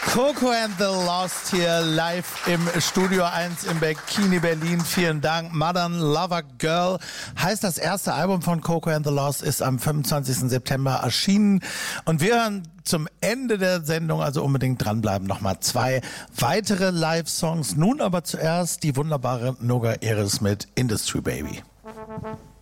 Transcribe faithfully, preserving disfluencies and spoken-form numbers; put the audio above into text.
Coco and the Lost hier live im Studio eins im Bikini Berlin. Vielen Dank. Modern Lover Girl heißt das erste Album von Coco and the Lost, ist am fünfundzwanzigsten September erschienen. Und wir hören zum Ende der Sendung, also unbedingt dranbleiben, nochmal zwei weitere Live-Songs. Nun aber zuerst die wunderbare Noga Eris mit Industry Baby.